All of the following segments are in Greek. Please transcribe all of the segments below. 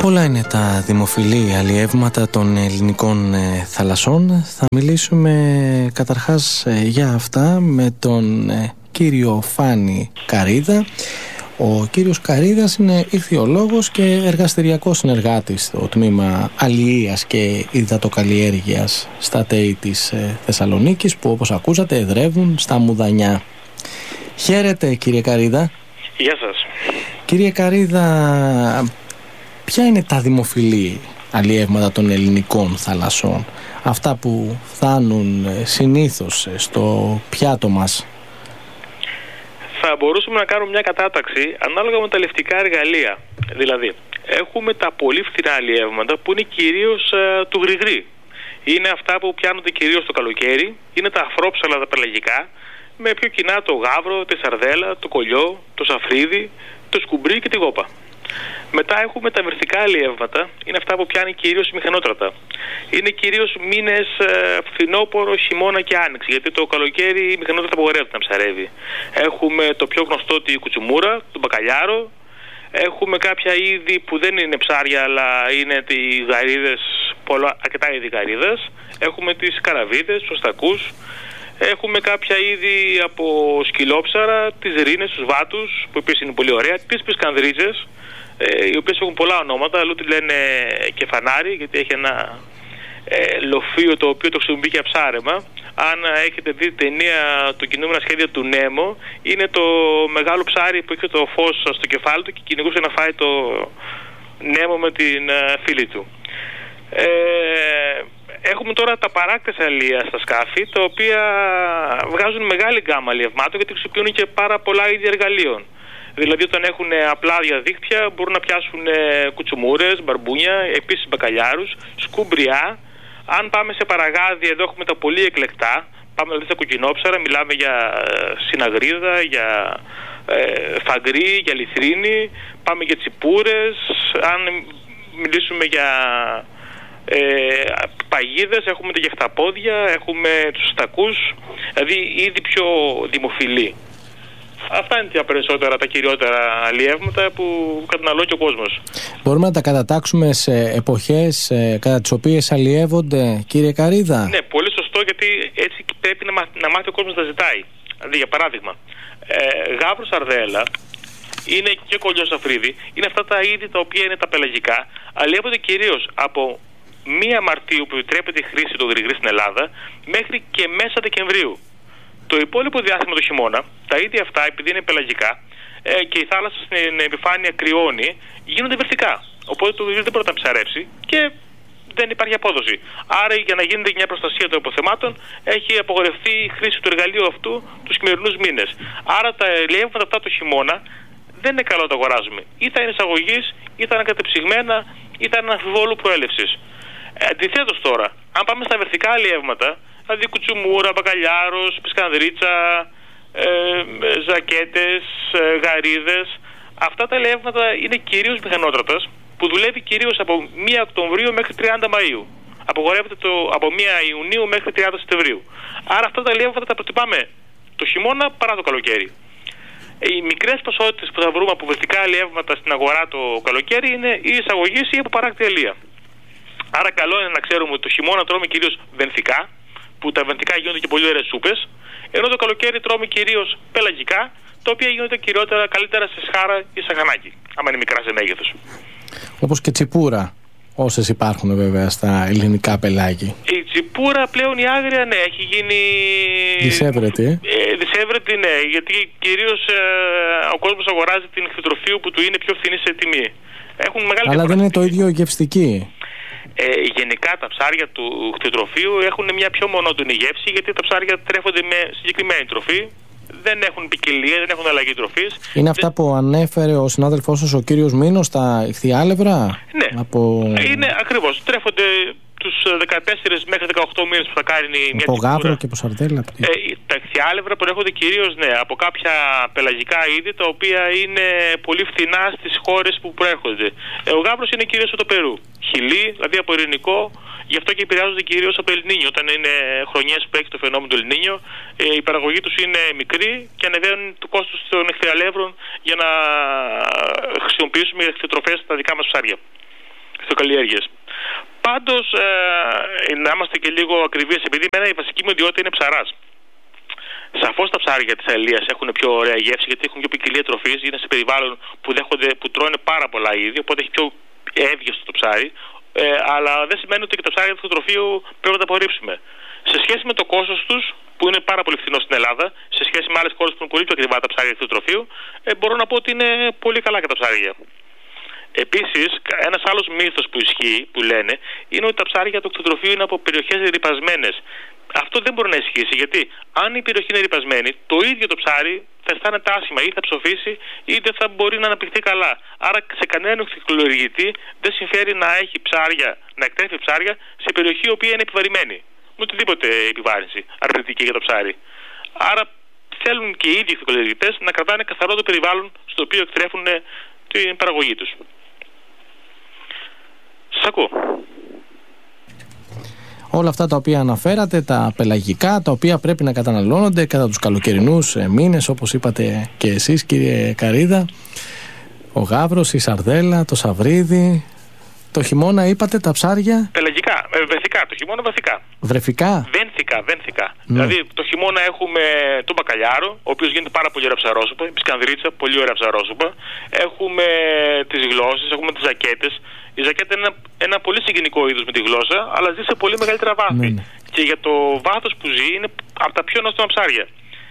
Πολλά είναι τα δημοφιλή αλλιεύματα των ελληνικών θαλασσών. Θα μιλήσουμε καταρχάς για αυτά με τον κύριο Φάνη Καρίδα. Ο κύριος Καρίδας είναι ηχθειολόγος και εργαστηριακός συνεργάτης στο τμήμα αλλιείας και υδατοκαλλιέργειας στα ΤΕΗ της Θεσσαλονίκης, που όπως ακούσατε εδρεύουν στα Μουδανιά. Χαίρετε κύριε Καρίδα. Γεια σας. Κύριε Καρίδα, ποια είναι τα δημοφιλή αλλιεύματα των ελληνικών θαλασσών, αυτά που φτάνουν συνήθως στο πιάτο μας? Θα μπορούσαμε να κάνουμε μια κατάταξη ανάλογα με τα λευτικά εργαλεία. Δηλαδή, έχουμε τα πολύ φθηνά αλλιεύματα που είναι κυρίως του γρηγρή. Είναι αυτά που πιάνονται κυρίως το καλοκαίρι, είναι τα αφρόψαλα, τα πελαγικά, με πιο κοινά το γάβρο, τη σαρδέλα, το κολλιό, το σαφρίδι, το σκουμπρί και τη γόπα. Μετά έχουμε τα βερθικά αλλιεύματα, είναι αυτά που πιάνει κυρίως η μηχανότρατα. Είναι κυρίως μήνες φθινόπωρο, χειμώνα και άνοιξη, γιατί το καλοκαίρι η μηχανότρατα απογορεύεται να ψαρεύει. Έχουμε το πιο γνωστό τη κουτσουμούρα, τον μπακαλιάρο. Έχουμε κάποια είδη που δεν είναι ψάρια, αλλά είναι οι γαρίδες, αρκετά είδη γαρίδες. Έχουμε τις καραβίδες, τους στακούς. Έχουμε κάποια είδη από σκυλόψαρα, τις ρήνες, τους βάτους, που επίσης είναι πολύ ωραία, τις πισκανδρίζες, οι οποίες έχουν πολλά ονόματα, αλλού τη λένε κεφανάρι, γιατί έχει ένα λοφείο το οποίο το χρησιμοποιεί για ψάρεμα. Αν έχετε δει ταινία του κινούμενα σχέδια του Νέμο, είναι το μεγάλο ψάρι που έχει το φως στο κεφάλι του και κυνηγούσε να φάει το Νέμο με την φίλη του. Έχουμε τώρα τα παράκτες αλίας στα σκάφη, τα οποία βγάζουν μεγάλη γκάμα αλλιευμάτων, γιατί χρησιμοποιούν και πάρα πολλά είδη εργαλείων. Δηλαδή, όταν έχουν απλά διαδίκτυα, μπορούν να πιάσουν κουτσουμούρες, μπαρμπούνια, επίσης μπακαλιάρους, σκουμπριά. Αν πάμε σε παραγάδι, εδώ έχουμε τα πολύ εκλεκτά. Πάμε δηλαδή στα κοκκινόψαρα, μιλάμε για συναγρίδα, για φαγκρί, για λιθρίνη. Πάμε για τσιπούρες. Αν μιλήσουμε για παγίδες, έχουμε τα γεχταπόδια, έχουμε τους στακούς, δηλαδή ήδη πιο δημοφιλή. Αυτά είναι τα περισσότερα, τα κυριότερα αλλιεύματα που καταναλώνει και ο κόσμος. Μπορούμε να τα κατατάξουμε σε εποχές κατά τις οποίες αλλιεύονται, κύριε Καρίδα? Ναι, πολύ σωστό, γιατί έτσι πρέπει να μάθει ο κόσμος να ζητάει. Δηλαδή, για παράδειγμα, γάβρο σαρδέλα είναι και κολλιό σαφρίδι, είναι αυτά τα είδη τα οποία είναι τα πελαγικά, αλλιεύονται κυρίως από 1 Μαρτίου που επιτρέπεται η χρήση του γρηγρή στην Ελλάδα μέχρι και μέσα Δεκεμβρίου. Το υπόλοιπο διάστημα του χειμώνα, τα είδη αυτά, επειδή είναι πελαγικά και η θάλασσα στην επιφάνεια κρυώνει, γίνονται βερθικά. Οπότε το γρηγρή δεν μπορεί να ψαρέψει και δεν υπάρχει απόδοση. Άρα, για να γίνεται μια προστασία των αποθεμάτων, έχει απογορευτεί η χρήση του εργαλείου αυτού τους χειμερινούς μήνες. Άρα, τα αλλιεύματα αυτά το χειμώνα δεν είναι καλό να τα αγοράζουμε. Ή θα είναι εισαγωγής, ή θα είναι κατεψυγμένα, ή θα είναι αμφιβόλου προέλευσης. Αντιθέτως τώρα, αν πάμε στα βερθικά αλλιεύματα, δηλαδή κουτσουμούρα, μπακαλιάρος, πισκανδρίτσα, ζακέτες, γαρίδες, αυτά τα αλλιεύματα είναι κυρίως μηχανότρατας, που δουλεύει κυρίως από 1 Οκτωβρίου μέχρι 30 Μαΐου. Απογορεύεται από 1 Ιουνίου μέχρι 30 Σεπτεμβρίου. Άρα αυτά τα αλλιεύματα τα προτιμάμε το χειμώνα παρά το καλοκαίρι. Οι μικρές ποσότητες που θα βρούμε από βερθικά αλλιεύματα στην αγορά το καλοκαίρι είναι ή εισαγωγής ή από παράκτη αλία. Άρα, καλό είναι να ξέρουμε ότι το χειμώνα τρώμε κυρίως βενθικά, που τα βενθικά γίνονται και πολύ ωραίες σούπες, ενώ το καλοκαίρι τρώμε κυρίως πελαγικά, τα οποία γίνονται κυριότερα καλύτερα σε σχάρα ή σε χανάκι, άμα είναι μικρά σε μέγεθος. Όπως και τσιπούρα, όσες υπάρχουν βέβαια στα ελληνικά πελάγη. Η τσιπούρα πλέον η άγρια, ναι, έχει γίνει δισεύρετη. Δισεύρετη, ναι, γιατί κυρίως ο κόσμος αγοράζει την ηχθειοτροφίου που του είναι πιο φθηνή σε τιμή. Έχουν μεγάλη Αλλά δεν είναι το ίδιο γευστική. Γενικά τα ψάρια του ηχθειοτροφείου έχουν μια πιο μονότονη γεύση, γιατί τα ψάρια τρέφονται με συγκεκριμένη τροφή, δεν έχουν ποικιλία, δεν έχουν αλλαγή τροφής. Είναι αυτά που ανέφερε ο συνάδελφός σας ο κύριος Μήνος, τα ηχθιάλευρα? Ναι, είναι ακριβώς, τρέφονται τους 14 μέχρι 18 μήνες που θα κάνει μια από γάβρο και από σαρδέλα. Τα ηχθιάλευρα προέρχονται κυρίως, ναι, από κάποια πελαγικά είδη, τα οποία είναι πολύ φθηνά στις χώρες που προέρχονται. Ο γάβρος είναι κυρίως από το Περού, Χιλή, δηλαδή από ειρηνικό, γι' αυτό και επηρεάζονται κυρίως από το Ελνίνιο. Όταν είναι χρονιές που έχει το φαινόμενο του Ελνίνιο, η παραγωγή τους είναι μικρή και ανεβαίνουν το κόστος των ηχθιαλεύρων για να χρησιμοποιήσουμε ηχθειοτροφές στα δικά μας ψάρια. ηχθειοκαλλιέργειες. Πάντως, να είμαστε και λίγο ακριβείς, επειδή εμένα η βασική μου ιδιότητα είναι ψαράς. Σαφώς τα ψάρια της αλίας έχουν πιο ωραία γεύση, γιατί έχουν πιο ποικιλία τροφής, είναι σε περιβάλλον που τρώνε πάρα πολλά είδη, οπότε έχει πιο εύγεστο το ψάρι. Αλλά δεν σημαίνει ότι και τα ψάρια του ηχθειοτροφείου πρέπει να τα απορρίψουμε. Σε σχέση με το κόστος τους, που είναι πάρα πολύ φθηνό στην Ελλάδα, σε σχέση με άλλες χώρες που είναι πολύ πιο ακριβά τα ψάρια του ηχθειοτροφείου, μπορώ να πω ότι είναι πολύ καλά και τα ψάρια. Επίσης, ένας άλλος μύθος που ισχύει, που λένε, είναι ότι τα ψάρια του ηχθειοτροφείου είναι από περιοχές ρυπασμένες. Αυτό δεν μπορεί να ισχύσει, γιατί αν η περιοχή είναι ρυπασμένη, το ίδιο το ψάρι θα αισθάνεται άσχημα, ή θα ψοφήσει, ή δεν θα μπορεί να αναπτυχθεί καλά. Άρα, σε κανέναν ηχθειοκαλλιεργητή δεν συμφέρει να έχει ψάρια, να εκτρέφει ψάρια σε περιοχή η οποία είναι επιβαρημένη. Με οτιδήποτε επιβάρυνση αρνητική για το ψάρι. Άρα, θέλουν και οι ίδιοι ηχθειοκαλλιεργητές να κρατάνε καθαρό το περιβάλλον στο οποίο εκτρέφουν την παραγωγή τους. Σας ακούω. Όλα αυτά τα οποία αναφέρατε, τα πελαγικά, τα οποία πρέπει να καταναλώνονται κατά τους καλοκαιρινούς μήνες, όπως είπατε και εσείς, κύριε Καρίδα, ο γάβρος, η σαρδέλα, το σαβρίδι. Το χειμώνα είπατε τα ψάρια. Πελαγικά, βρεφικά, το χειμώνα βρεφικά. Βρεφικά. Βένθηκα. Ναι. Δηλαδή το χειμώνα έχουμε τον μπακαλιάρο, ο οποίος γίνεται πάρα πολύ ωραία ψαρόσουπα, η πισκανδρίτσα, πολύ ωραία ψαρόσουπα. Έχουμε τις γλώσσες, έχουμε τις ζακέτες. Η ζακέτα είναι ένα πολύ συγκινικό είδος με τη γλώσσα, αλλά ζει σε πολύ μεγαλύτερα βάθη. Ναι. Και για το βάθος που ζει είναι από τα πιο νόστιμα ψάρια.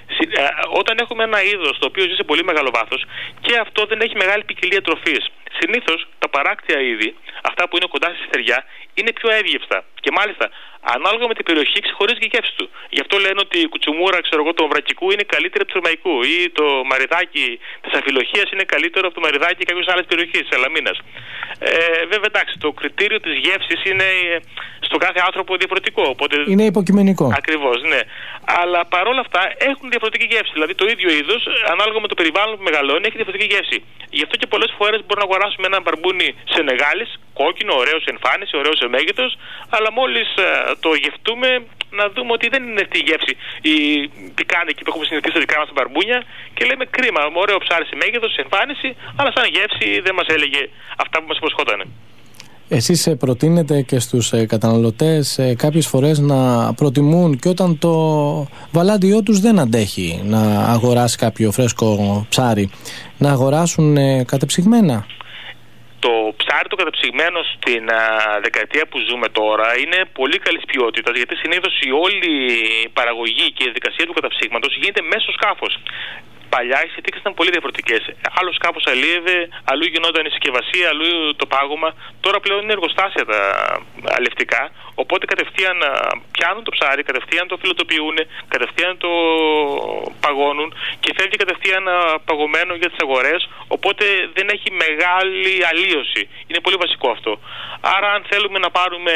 Όταν έχουμε ένα είδος το οποίο ζει σε πολύ μεγάλο βάθος, και αυτό δεν έχει μεγάλη ποικιλία τροφής. Συνήθως τα παράκτια είδη, αυτά που είναι κοντά στη στεριά, είναι πιο εύγευστα. Και μάλιστα, ανάλογα με την περιοχή, ξεχωρίζει και η γεύση του. Γι' αυτό λένε ότι η κουτσουμούρα, του βρακικού είναι καλύτερη από του ρωμαϊκού, ή το μαριδάκι της Αφιλοχίας είναι καλύτερο από το μαριδάκι κάποιες άλλες περιοχές, της Σαλαμίνας. Βέβαια, εντάξει, το κριτήριο της γεύσης είναι στον κάθε άνθρωπο διαφορετικό. Οπότε... είναι υποκειμενικό. Ακριβώς, ναι. Αλλά παρόλα αυτά έχουν διαφορετική γεύση. Δηλαδή το ίδιο είδος, ανάλογα με το περιβάλλον που μεγαλώνει, έχει διαφορετική γεύση. Γι' αυτό και πολλές φορές μπορούμε να αγοράσουμε ένα μπαρμπούνι Σενεγάλης, κόκκινο, ωραίο σε εμφάνιση, ωραίο σε μέγεθος, αλλά μόλις το γευτούμε, να δούμε ότι δεν είναι αυτή η γεύση η πικάνικη που έχουμε συνηθίσει στα δικά μας τα μπαρμπούνια, και λέμε κρίμα, ωραίο ψάρι σε μέγεθος, σε εμφάνιση, αλλά σαν γεύση δεν μας έλεγε αυτά που μας υποσχότανε. Εσείς προτείνετε και στους καταναλωτές κάποιες φορές να προτιμούν, και όταν το βαλάντιό τους δεν αντέχει να αγοράσει κάποιο φρέσκο ψάρι, να αγοράσουν κατεψυγμένα. Το ψάρι το κατεψυγμένο στην δεκαετία που ζούμε τώρα είναι πολύ καλής ποιότητας, γιατί συνήθως η όλη παραγωγή και η διαδικασία του καταψύγματος γίνεται μέσα στο σκάφος. Παλιά οι συνθήκες ήταν πολύ διαφορετικές. Άλλο σκάφος αλίευε, αλλού γινόταν η συσκευασία, αλλού το πάγωμα. Τώρα πλέον είναι εργοστάσια τα αλευτικά. Οπότε κατευθείαν πιάνουν το ψάρι, κατευθείαν το φιλοτοποιούν, κατευθείαν το παγώνουν και φεύγει κατευθείαν παγωμένο για τις αγορές. Οπότε δεν έχει μεγάλη αλλίωση. Είναι πολύ βασικό αυτό. Άρα, αν θέλουμε να πάρουμε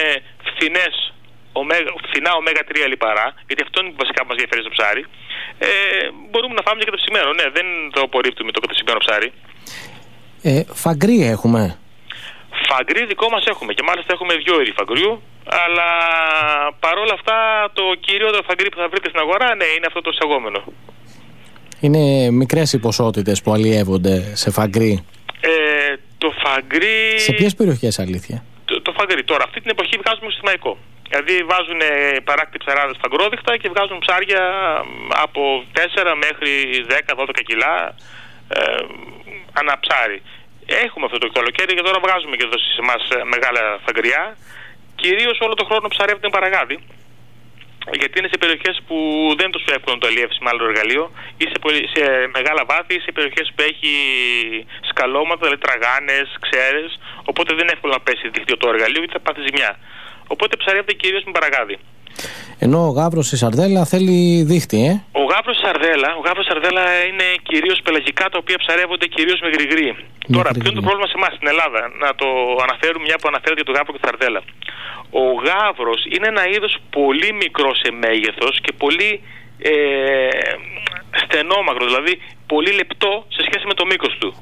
φθηνά ω3 λιπαρά, γιατί αυτό είναι που βασικά μας ενδιαφέρει στο ψάρι, μπορούμε να φάμε και κατεψυγμένο. Ναι, δεν το απορρίπτουμε το κατεψυγμένο ψάρι. Φαγκρί έχουμε. Φαγκρί δικό μας έχουμε, και μάλιστα έχουμε 2 είδη φαγκριού, αλλά παρόλα αυτά το κυριότερο φαγκρί που θα βρείτε στην αγορά, ναι, είναι αυτό το εισαγόμενο. Είναι μικρές οι ποσότητες που αλλιεύονται σε φαγκρί. Το φαγκρί... Σε ποιες περιοχές, αλήθεια? Το φαγκρί τώρα, αυτή την εποχή βγάζουμε συστημαϊκό. Δηλαδή βάζουν παράκτη ψαράδες φαγκρόδειχτα και βγάζουν ψάρια από 4 μέχρι 10-12 κιλά ανά ψάρι. Έχουμε αυτό το καλοκαίρι και τώρα βγάζουμε και εδώ σε εμάς μεγάλα φαγκριά. Κυρίως όλο το χρόνο ψαρεύεται με παραγάδι, γιατί είναι σε περιοχές που δεν είναι τόσο εύκολο να το αλλιεύσει με άλλο εργαλείο, ή σε μεγάλα βάθη, ή σε περιοχές που έχει σκαλώματα, δηλαδή τραγάνες, ξέρες, οπότε δεν είναι εύκολο να πέσει δίχτυο το εργαλείο, γιατί θα πάθει ζημιά. Οπότε ψαρεύεται κυρίως με παραγάδι. Ενώ ο γάβρος η σαρδέλα θέλει δίχτυ, Ο γάβρος η σαρδέλα είναι κυρίως πελαγικά, τα οποία ψαρεύονται κυρίως με γρηγρή. Τώρα, ποιο είναι το πρόβλημα σε εμάς στην Ελλάδα? Να το αναφέρουμε, μια που αναφέρεται για το γάβρο και τη σαρδέλα. Ο γάβρος είναι ένα είδος πολύ μικρό σε μέγεθος και πολύ στενόμακρο, δηλαδή πολύ λεπτό σε σχέση με το μήκος του.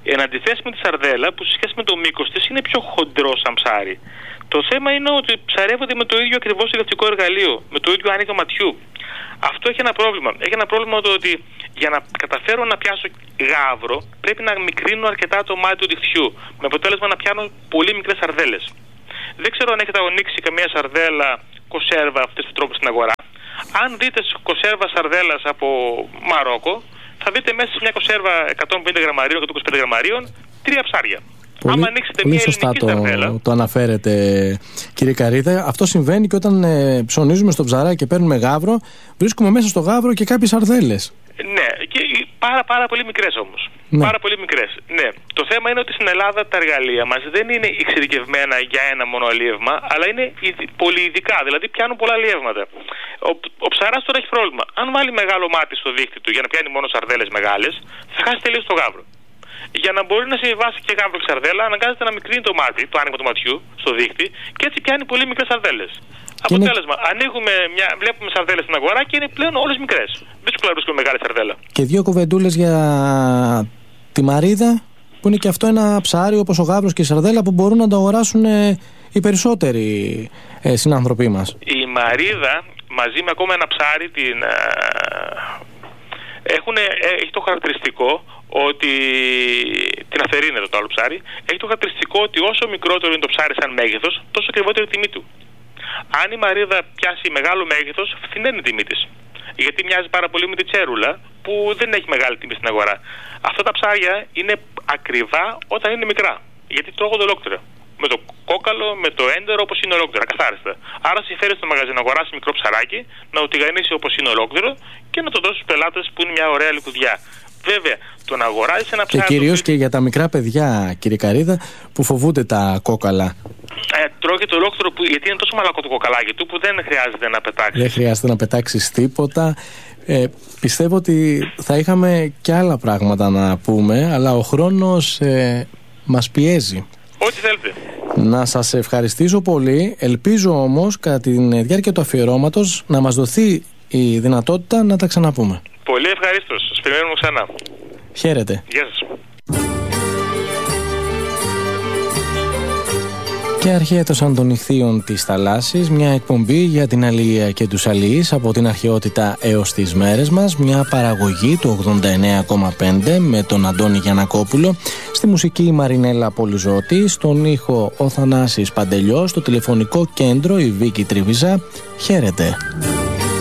Εν αντιθέσει με τη σαρδέλα, που σε σχέση με το μήκος της είναι πιο χοντρό σαν ψάρι. Το θέμα είναι ότι ψαρεύονται με το ίδιο ακριβώς ηλεκτρικό εργαλείο, με το ίδιο άνοιγμα ματιού. Αυτό έχει ένα πρόβλημα. Έχει ένα πρόβλημα το ότι για να καταφέρω να πιάσω γάβρο, πρέπει να μικρύνω αρκετά το μάτι του διχτυού. Με αποτέλεσμα να πιάνω πολύ μικρές σαρδέλες. Δεν ξέρω αν έχετε αγωνίξει καμία σαρδέλα κονσέρβα αυτές του τρόπου στην αγορά. Αν δείτε κονσέρβα σαρδέλας από Μαρόκο, θα δείτε μέσα σε μια κονσέρβα 150 γραμμαρίων, 125 γραμμαρίων, 3 ψάρια. Άμα ανοίξετε μια σωστά ελληνική σαρδέλα. Το αναφέρετε, κύριε Καρίδα. Αυτό συμβαίνει και όταν ψωνίζουμε στο ψαράκι και παίρνουμε γάβρο, βρίσκουμε μέσα στο γάβρο και κάποιες σαρδέλες. Ναι, και πάρα πολύ μικρές όμως. Ναι. Πάρα πολύ μικρές. Ναι. Το θέμα είναι ότι στην Ελλάδα τα εργαλεία μας δεν είναι εξειδικευμένα για ένα μόνο αλίευμα, αλλά είναι πολυειδικά, δηλαδή πιάνουν πολλά αλίευματα. Ο ψαράς τώρα έχει πρόβλημα. Αν βάλει μεγάλο μάτι στο δίχτυ του για να πιάνει μόνο σαρδέλες μεγάλες, θα χάσει τελείως το γάβρο. Για να μπορεί να συμβιβάσει και γάβρο και σαρδέλα, αναγκάζεται να μικρύνει το μάτι, το άνοιγμα του ματιού, στο δίχτυ, και έτσι πιάνει πολύ μικρές σαρδέλες. Αποτέλεσμα, βλέπουμε σαρδέλες στην αγορά και είναι πλέον όλες μικρές. Δύσκολα βρίσκουμε μεγάλη σαρδέλα. Και 2 κουβεντούλες για τη μαρίδα, που είναι και αυτό ένα ψάρι όπως ο γάβρος και η σαρδέλα που μπορούν να το αγοράσουν οι περισσότεροι συνάνθρωποι μας. Η μαρίδα μαζί με ακόμα ένα ψάρι έχει το χαρακτηριστικό ότι την αφαιρύνεται το άλλο ψάρι, έχει το χαρακτηριστικό ότι όσο μικρότερο είναι το ψάρι σαν μέγεθος, τόσο ακριβότερη η τιμή του. Αν η μαρίδα πιάσει μεγάλο μέγεθος, φθηναίνει η τιμή της. Γιατί μοιάζει πάρα πολύ με τη τσέρουλα, που δεν έχει μεγάλη τιμή στην αγορά. Αυτά τα ψάρια είναι ακριβά όταν είναι μικρά, γιατί τρώγονται ολόκληρα. Με το κόκαλο, με το έντερο, όπως είναι ολόκληρα, καθάριστα. Άρα συμφέρει στο μαγαζί να αγοράσει μικρό ψαράκι, να το τηγανίσει όπως είναι ολόκληρο και να το δώσει στους πελάτες που είναι μια ωραία λικουδιά. Βέβαια, το να αγοράζει ένα ψάρι. Και κυρίως και για τα μικρά παιδιά, κύριε Καρίδα, που φοβούνται τα κόκαλα. Τρώγεται ολόκληρο, γιατί είναι τόσο μαλακό το κοκαλάκι του που δεν χρειάζεται να πετάξει. Δεν χρειάζεται να πετάξει τίποτα. Πιστεύω ότι θα είχαμε και άλλα πράγματα να πούμε, αλλά ο χρόνος μας πιέζει. Ό,τι θέλετε. Να σας ευχαριστήσω πολύ. Ελπίζω όμως κατά τη διάρκεια του αφιερώματος να μας δοθεί η δυνατότητα να τα ξαναπούμε. Πολύ ευχαρίστως. Σας περιμένουμε ξανά. Χαίρετε. Γεια σας. Και αρχαίετος των ηχθείων της θαλάσσης, μια εκπομπή για την αλληλεία και τους αλληλείς από την αρχαιότητα έως τις μέρες μας, μια παραγωγή του 89,5 με τον Αντώνη Γιαννακόπουλο, στη μουσική η Μαρινέλα Πολυζώτη, στον ήχο ο Θανάσης Παντελιός, στο τηλεφωνικό κέντρο η Βίκη Τριβιζά. Χαίρετε.